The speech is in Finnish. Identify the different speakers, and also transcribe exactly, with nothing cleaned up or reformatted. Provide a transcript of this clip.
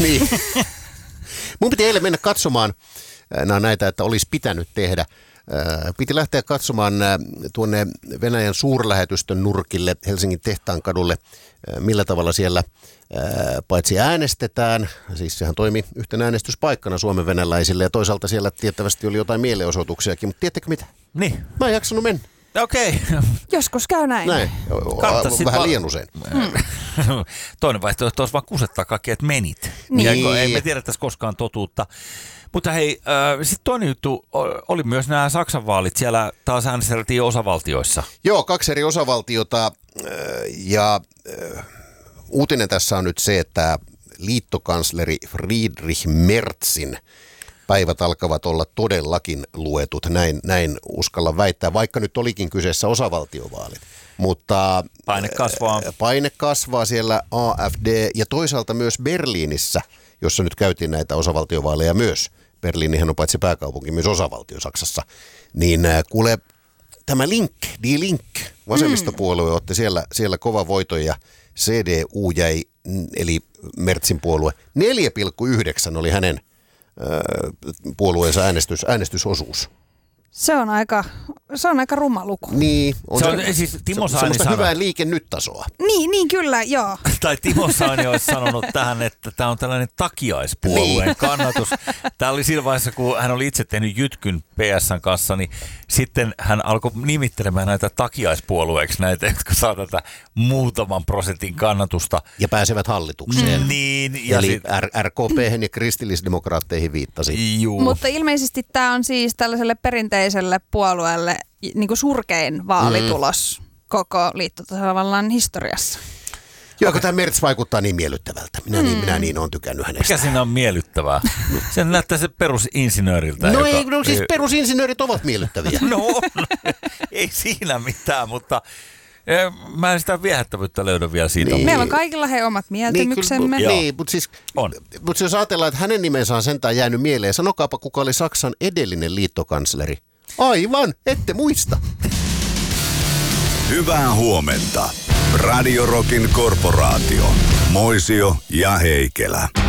Speaker 1: Niin. Mun piti eilen mennä katsomaan no, näitä, että olisi pitänyt tehdä. Piti lähteä katsomaan tuonne Venäjän suurlähetystön nurkille Helsingin Tehtaankadulle, millä tavalla siellä paitsi äänestetään, siis sehän toimi yhtenä äänestyspaikkana Suomen venäläisille ja toisaalta siellä tiettävästi oli jotain mielenosoituksiakin, mutta tiedättekö mitä?
Speaker 2: Niin.
Speaker 1: Mä en jaksanut mennä.
Speaker 2: Okei. Okay.
Speaker 3: Joskus käy näin.
Speaker 1: Näin, vähän va- liian usein.
Speaker 3: Mm.
Speaker 2: Toinen vaihtoehto olisi vaan kusettaa kaikki, että menit.
Speaker 1: Niin.
Speaker 2: Ja, ei me tiedettäisi koskaan totuutta. Mutta hei, äh, sitten toinen juttu oli myös nämä Saksan vaalit. Siellä taas äänesteltiin osavaltioissa.
Speaker 1: Joo, kaksi eri osavaltiota äh, ja äh, uutinen tässä on nyt se, että liittokansleri Friedrich Merzin päivät alkavat olla todellakin luetut, näin, näin uskalla väittää, vaikka nyt olikin kyseessä osavaltiovaalit. Mutta
Speaker 2: paine kasvaa.
Speaker 1: Paine kasvaa siellä A F D ja toisaalta myös Berliinissä, jossa nyt käytiin näitä osavaltiovaaleja myös. Berliinihän on paitsi pääkaupunki, myös osavaltio Saksassa. Niin kuule, tämä Link, Die Link, vasemmistopuolue mm. otti siellä, siellä kova voito ja C D U jäi, eli Merzin puolue, neljä pilkku yhdeksän oli hänen puolueensa äänestys, äänestysosuus.
Speaker 3: Se on aika, se on aika ruma luku.
Speaker 1: Niin. On
Speaker 2: se on
Speaker 1: se,
Speaker 2: siis Timo
Speaker 1: se,
Speaker 2: Saini
Speaker 1: semmoista
Speaker 2: sanoi.
Speaker 1: hyvää liike nyt tasoa.
Speaker 3: Niin, niin kyllä, joo.
Speaker 2: Tai Timo Saini olisi sanonut tähän, että tämä on tällainen takiaispuolueen niin. kannatus. Tämä oli siinä vaiheessa, kun hän oli itse tehnyt jytkyn P S:n kanssa, niin sitten hän alkoi nimittelemään näitä takiaispuolueeksi, näitä, jotka saa tätä muutaman prosentin kannatusta.
Speaker 1: Ja pääsevät hallitukseen.
Speaker 2: Mm. Niin. Ja
Speaker 1: eli
Speaker 2: sit...
Speaker 1: R K P:hen ja kristillisdemokraatteihin viittasi.
Speaker 2: Juu.
Speaker 3: Mutta ilmeisesti tämä on siis tällaiselle perinteiselle puolueelle niin kuin surkein vaalitulos mm. koko liittotasavallan historiassa.
Speaker 1: Joo, okay. Tämä Merz vaikuttaa niin miellyttävältä. Minä, mm. niin, minä niin olen tykännyt hänestä.
Speaker 2: Mikä siinä on miellyttävää? Se näyttää se perusinsinööriltä.
Speaker 1: No
Speaker 2: joka...
Speaker 1: ei, no siis perusinsinöörit ovat miellyttäviä.
Speaker 2: No, no ei siinä mitään, mutta mä en sitä viehättävyyttä löydä vielä siitä.
Speaker 3: Niin. Meillä on kaikilla he omat mieltymyksemme.
Speaker 1: Niin, niin mutta siis
Speaker 2: on.
Speaker 1: Mutta jos ajatellaan, että hänen nimensä on sentään jäänyt mieleen, sanokaapa kuka oli Saksan edellinen liittokansleri. Aivan, ette muista.
Speaker 4: Hyvää huomenta. Radio Rockin korporaatio. Moisio ja Heikelä.